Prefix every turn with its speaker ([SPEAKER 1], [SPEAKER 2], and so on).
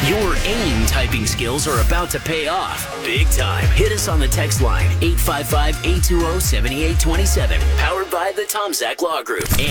[SPEAKER 1] Your AIM typing skills are about to pay off big time. Hit us on the text line 855-820-7827. Powered by the Tom Zach Law Group and